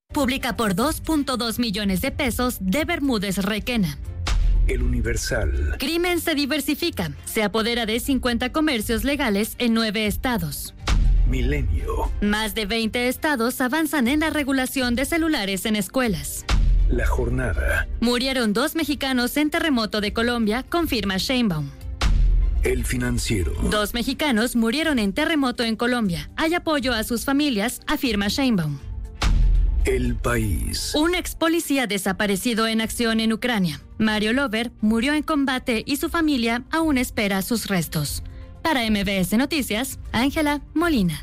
Publica por 2.2 millones de pesos de Bermúdez Requena. El Universal. Crimen se diversifica. Se apodera de 50 comercios legales en 9 estados. Milenio. Más de 20 estados avanzan en la regulación de celulares en escuelas. La Jornada. Murieron 2 mexicanos en terremoto de Colombia, confirma Sheinbaum. El Financiero. 2 mexicanos murieron en terremoto en Colombia. Hay apoyo a sus familias, afirma Sheinbaum. El País. Un ex policía desaparecido en acción en Ucrania. Mario Lover murió en combate y su familia aún espera sus restos. Para MBS Noticias, Ángela Molina.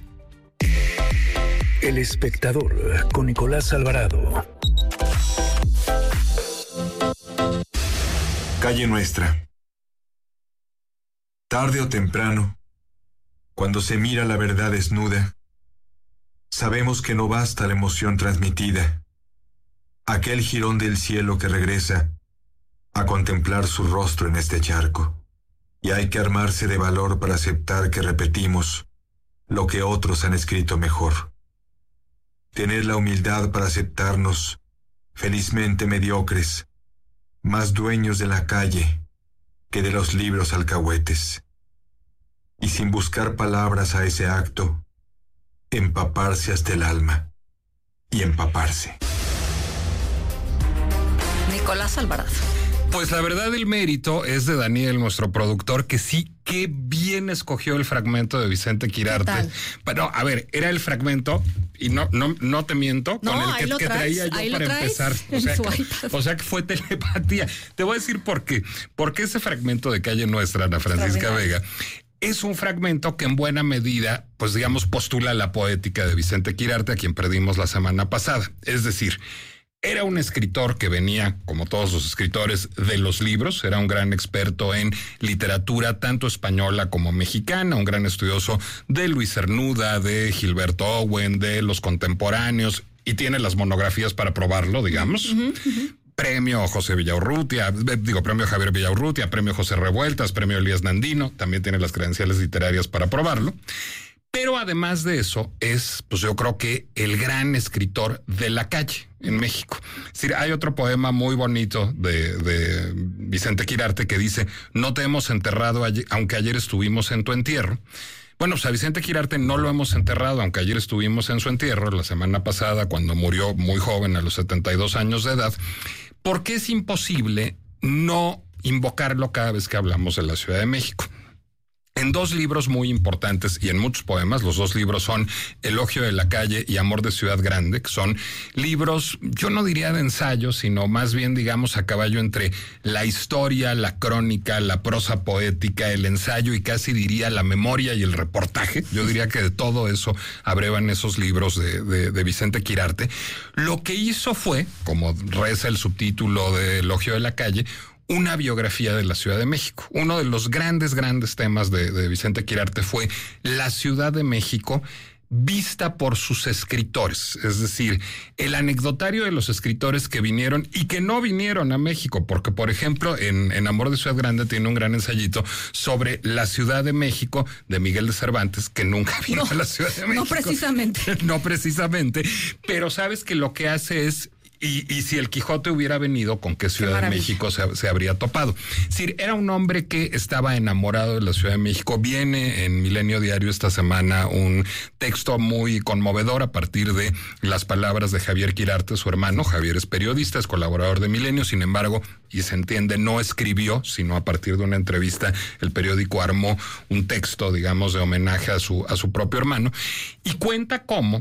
El Espectador con Nicolás Alvarado. Calle Nuestra. Tarde o temprano, cuando se mira la verdad desnuda, sabemos que no basta la emoción transmitida, aquel jirón del cielo que regresa a contemplar su rostro en este charco, y hay que armarse de valor para aceptar que repetimos lo que otros han escrito mejor. Tener la humildad para aceptarnos, felizmente mediocres, más dueños de la calle que de los libros alcahuetes. Y sin buscar palabras a ese acto, empaparse hasta el alma y empaparse. Nicolás Alvarado. Pues la verdad el mérito es de Daniel, nuestro productor, que sí, qué bien escogió el fragmento de Vicente Quirarte. Pero, a ver, era el fragmento, y no te miento, con el que traía yo para empezar. O sea que fue telepatía. Te voy a decir por qué. Porque ese fragmento de Calle Nuestra, Ana Francisca Vega, es un fragmento que en buena medida, pues digamos, postula la poética de Vicente Quirarte, a quien perdimos la semana pasada. Es decir, era un escritor que venía, como todos los escritores, de los libros. Era un gran experto en literatura, tanto española como mexicana, un gran estudioso de Luis Cernuda, de Gilberto Owen, de los contemporáneos, y tiene las monografías para probarlo, digamos. Premio José Villaurrutia, premio Javier Villaurrutia, premio José Revueltas, premio Elías Nandino, también tiene las credenciales literarias para probarlo. Pero además de eso es, pues yo creo que el gran escritor de la calle en México. Es decir, hay otro poema muy bonito de Vicente Quirarte que dice: no te hemos enterrado aunque ayer estuvimos en tu entierro. Bueno, pues a Vicente Quirarte no lo hemos enterrado, aunque ayer estuvimos en su entierro, la semana pasada, cuando murió muy joven, a los 72 años de edad, porque es imposible no invocarlo cada vez que hablamos de la Ciudad de México. En 2 libros muy importantes y en muchos poemas, los 2 libros son Elogio de la Calle y Amor de Ciudad Grande, que son libros, yo no diría de ensayo, sino más bien, digamos, a caballo entre la historia, la crónica, la prosa poética, el ensayo y casi diría la memoria y el reportaje. Yo diría que de todo eso abrevan esos libros de Vicente Quirarte. Lo que hizo fue, como reza el subtítulo de Elogio de la Calle, una biografía de la Ciudad de México. Uno de los grandes temas de Vicente Quirarte fue la Ciudad de México vista por sus escritores, es decir, el anecdotario de los escritores que vinieron y que no vinieron a México, porque por ejemplo en Amor de Ciudad Grande tiene un gran ensayito sobre la Ciudad de México de Miguel de Cervantes, que nunca vino a la Ciudad de México. No precisamente, pero sabes que lo que hace es Y si el Quijote hubiera venido, ¿con qué Ciudad de México se habría topado? Es decir, era un hombre que estaba enamorado de la Ciudad de México. Viene en Milenio Diario esta semana un texto muy conmovedor a partir de las palabras de Javier Quirarte, su hermano. Javier es periodista, es colaborador de Milenio, sin embargo, y se entiende, no escribió, sino a partir de una entrevista, el periódico armó un texto, digamos, de homenaje a su propio hermano, y cuenta cómo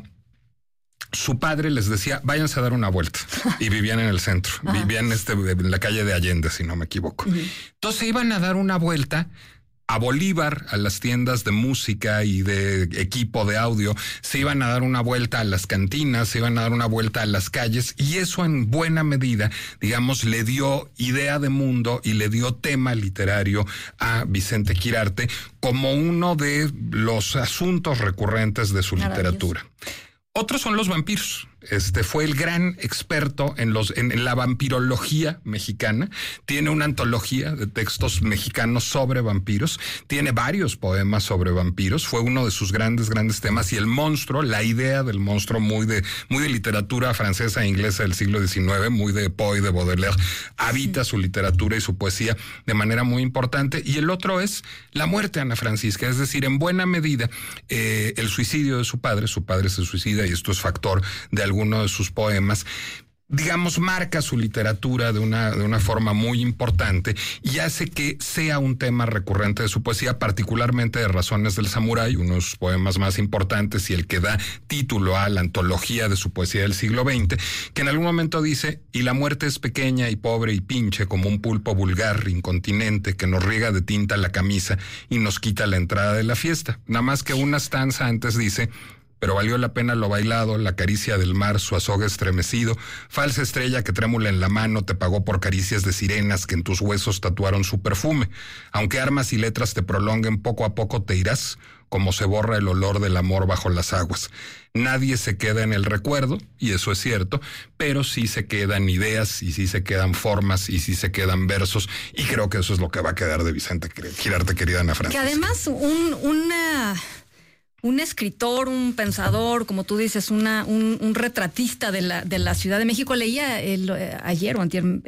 su padre les decía, váyanse a dar una vuelta. Y vivían en el centro. Vivían en la calle de Allende, si no me equivoco. Entonces iban a dar una vuelta a Bolívar, a las tiendas de música y de equipo de audio. Se iban a dar una vuelta a las cantinas, se iban a dar una vuelta a las calles. Y eso en buena medida, digamos, le dio idea de mundo y le dio tema literario a Vicente Quirarte como uno de los asuntos recurrentes de su literatura. Otros son los vampiros. fue el gran experto en la vampirología mexicana. Tiene una antología de textos mexicanos sobre vampiros. Tiene varios poemas sobre vampiros. Fue uno de sus grandes temas. Y el monstruo, la idea del monstruo muy de literatura francesa e inglesa del siglo XIX, muy de Poe y de Baudelaire, habita su literatura y su poesía de manera muy importante. Y el otro es la muerte de Ana Francisca, es decir, en buena medida el suicidio de su padre se suicida y esto es factor de alguno de sus poemas. Digamos, marca su literatura de una forma muy importante y hace que sea un tema recurrente de su poesía, particularmente de Razones del Samurái, uno de sus poemas más importantes y el que da título a la antología de su poesía del siglo XX, que en algún momento dice: y la muerte es pequeña y pobre y pinche como un pulpo vulgar, incontinente, que nos riega de tinta la camisa y nos quita la entrada de la fiesta. Nada más que una stanza antes dice: pero valió la pena lo bailado, la caricia del mar, su azogue estremecido, falsa estrella que trémula en la mano te pagó por caricias de sirenas que en tus huesos tatuaron su perfume. Aunque armas y letras te prolonguen, poco a poco te irás, como se borra el olor del amor bajo las aguas. Nadie se queda en el recuerdo, y eso es cierto, pero sí se quedan ideas, y sí se quedan formas, y sí se quedan versos, y creo que eso es lo que va a quedar de Vicente Quirarte, querida Ana Francisca. Que además un escritor, un pensador, como tú dices, un retratista de la Ciudad de México. Leía ayer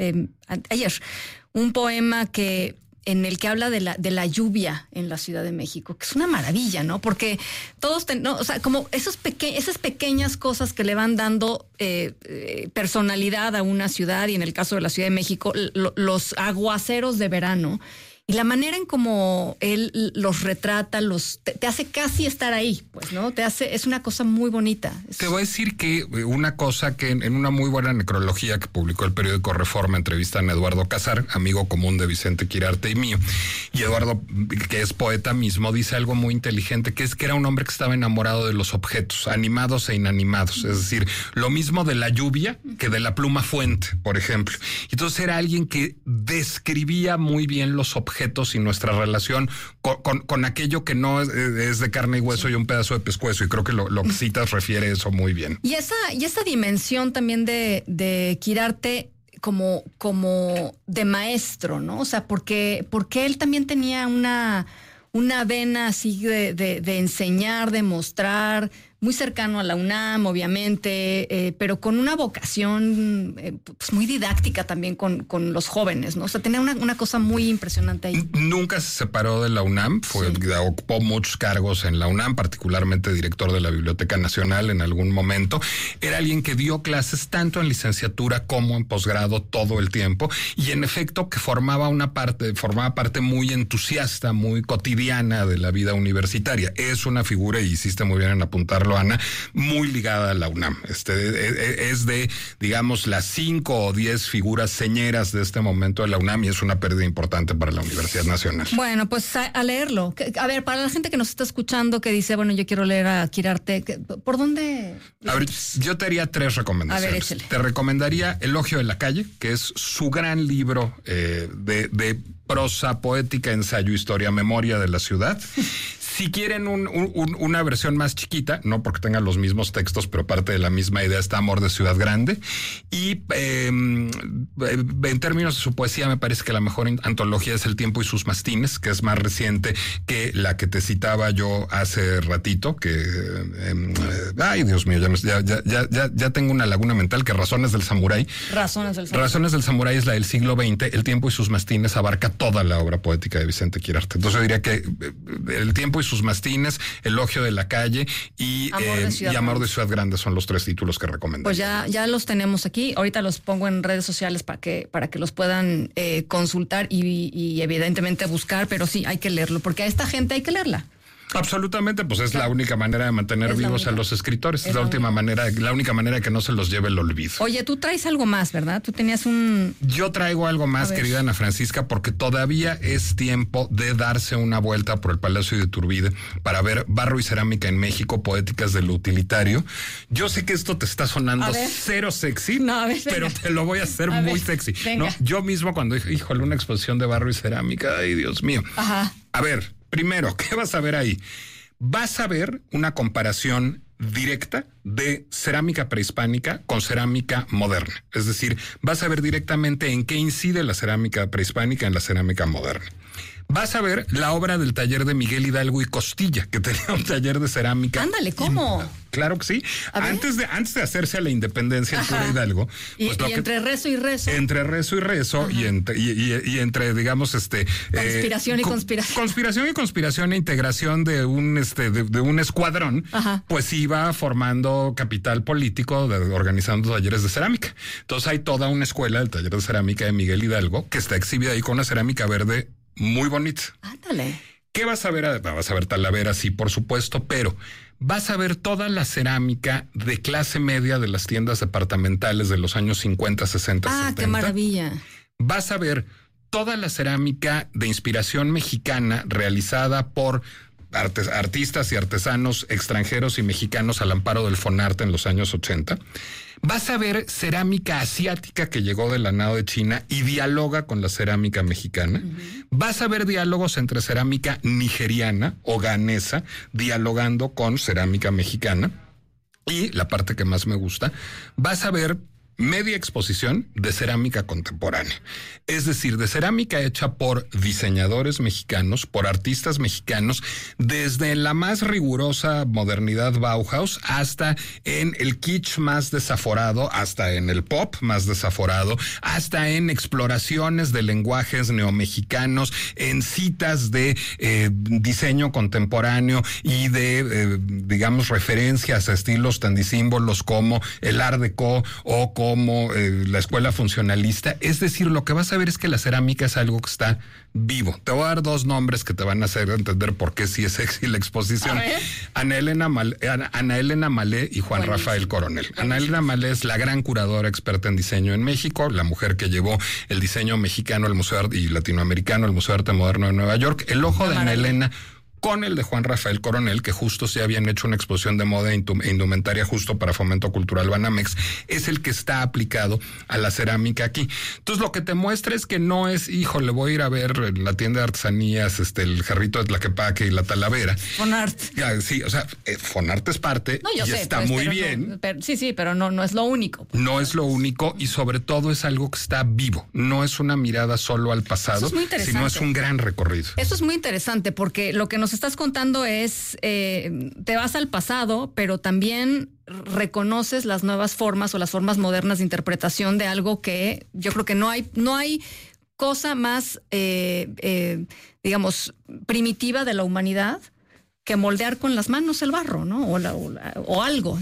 un poema en el que habla de la lluvia en la Ciudad de México, que es una maravilla, ¿no? Porque todos, o sea, como esas pequeñas cosas que le van dando personalidad a una ciudad, y en el caso de la Ciudad de México, los aguaceros de verano. Y la manera en cómo él los retrata, te hace casi estar ahí, pues, ¿no? Es una cosa muy bonita. Te voy a decir que una cosa que en una muy buena necrología que publicó el periódico Reforma, entrevistan a Eduardo Casar, amigo común de Vicente Quirarte y mío, y Eduardo, que es poeta mismo, dice algo muy inteligente, que es que era un hombre que estaba enamorado de los objetos, animados e inanimados, es decir, lo mismo de la lluvia que de la pluma fuente, por ejemplo. Entonces era alguien que describía muy bien los objetos y nuestra relación con aquello que no es de carne y hueso, sí, y un pedazo de pescuezo, y creo que lo que citas refiere eso muy bien. Y esa dimensión también de Quirarte como de maestro, ¿no? O sea, porque él también tenía una vena así de enseñar, de mostrar, muy cercano a la UNAM, obviamente, pero con una vocación pues muy didáctica también con los jóvenes, ¿no? O sea, tenía una cosa muy impresionante ahí. Nunca se separó de la UNAM, ocupó muchos cargos en la UNAM, particularmente director de la Biblioteca Nacional en algún momento. Era alguien que dio clases tanto en licenciatura como en posgrado todo el tiempo, y en efecto que formaba parte muy entusiasta, muy cotidiana de la vida universitaria. Es una figura, y hiciste muy bien en apuntarlo, Ana, muy ligada a la UNAM. Es de, digamos, las 5 o 10 figuras señeras de este momento de la UNAM, y es una pérdida importante para la Universidad Nacional. Bueno, pues a leerlo. A ver, para la gente que nos está escuchando, que dice, bueno, yo quiero leer a Quirarte, ¿por dónde? A ver, yo te haría 3 recomendaciones. A ver, échale. Te recomendaría Elogio de la Calle, que es su gran libro de prosa poética, ensayo, historia, memoria de la ciudad. Si quieren una versión más chiquita, no porque tengan los mismos textos, pero parte de la misma idea, está Amor de Ciudad Grande. Y en términos de su poesía, me parece que la mejor antología es El Tiempo y sus Mastines, que es más reciente que la que te citaba yo hace ratito, que ay, Dios mío, ya tengo una laguna mental, que Razones del Samurái. Razones del Samurái es la del siglo XX. El Tiempo y sus Mastines abarca toda la obra poética de Vicente Quirarte. Entonces yo diría que El Tiempo y sus Mastines, Elogio de la Calle y Amor de Ciudad Grande son los 3 títulos que recomiendo. Pues ya los tenemos aquí. Ahorita los pongo en redes sociales para que los puedan consultar y evidentemente buscar, pero sí, hay que leerlo, porque a esta gente hay que leerla. Absolutamente, pues es la única manera de mantener vivos a los escritores, es la única manera de que no se los lleve el olvido. Oye, tú traes algo más, ¿verdad? Tú tenías Yo traigo algo más, querida Ana Francisca, porque todavía es tiempo de darse una vuelta por el Palacio de Iturbide para ver Barro y Cerámica en México, poéticas de lo utilitario. Yo sé que esto te está sonando cero sexy, pero te lo voy a hacer muy sexy. ¿No? Yo mismo cuando dije, híjole, una exposición de barro y cerámica, ay, Dios mío. Ajá. A ver, primero, ¿qué vas a ver ahí? Vas a ver una comparación directa de cerámica prehispánica con cerámica moderna. Es decir, vas a ver directamente en qué incide la cerámica prehispánica en la cerámica moderna. Vas a ver la obra del taller de Miguel Hidalgo y Costilla, que tenía un taller de cerámica. Ándale, ¿cómo? Claro que sí. Antes de hacerse a la independencia de Hidalgo. Pues y entre rezo y rezo. Entre rezo y rezo y entre, digamos, conspiración y conspiración. Conspiración y conspiración e integración de un escuadrón, pues iba formando capital político organizando talleres de cerámica. Entonces hay toda una escuela del taller de cerámica de Miguel Hidalgo que está exhibida ahí con una cerámica verde muy bonita. Ándale. ¿Qué vas a ver? Vas a ver Talavera, sí, por supuesto, pero vas a ver toda la cerámica de clase media de las tiendas departamentales de los años 50, 60, 70. ¡Qué maravilla! Vas a ver toda la cerámica de inspiración mexicana realizada por artistas y artesanos extranjeros y mexicanos al amparo del Fonarte en los años 80. Vas a ver cerámica asiática que llegó del Lanao de China y dialoga con la cerámica mexicana. Vas a ver diálogos entre cerámica nigeriana o ganesa dialogando con cerámica mexicana. Y la parte que más me gusta, vas a ver media exposición de cerámica contemporánea. Es decir, de cerámica hecha por diseñadores mexicanos, por artistas mexicanos, desde la más rigurosa modernidad Bauhaus hasta en el kitsch más desaforado, hasta en el pop más desaforado, hasta en exploraciones de lenguajes neomexicanos, en citas de diseño contemporáneo y de, digamos, referencias a estilos tan disímbolos como el Art Deco o como la escuela funcionalista. Es decir, lo que vas a ver es que la cerámica es algo que está vivo. Te voy a dar dos nombres que te van a hacer entender por qué sí es sexy la exposición. Ana Elena Malé y Juan Rafael Coronel. Ana Elena Malé es la gran curadora experta en diseño en México, la mujer que llevó el diseño mexicano al Museo y latinoamericano al Museo de Arte Moderno de Nueva York. El ojo de Ana Elena con el de Juan Rafael Coronel, que justo se habían hecho una exposición de moda e indumentaria justo para Fomento Cultural Banamex, es el que está aplicado a la cerámica aquí. Entonces, lo que te muestra es que no es, híjole, voy a ir a ver en la tienda de artesanías, el jarrito de Tlaquepaque y la Talavera. Fonart. Sí, o sea, Fonart es parte y sé, está pues, muy bien. No, pero no es lo único. Pues, no es lo único y sobre todo es algo que está vivo. No es una mirada solo al pasado, sino es un gran recorrido. Eso es muy interesante porque lo que nos estás contando es, te vas al pasado, pero también reconoces las nuevas formas o las formas modernas de interpretación de algo que yo creo que no hay cosa más, digamos, primitiva de la humanidad que moldear con las manos el barro, ¿no? O algo.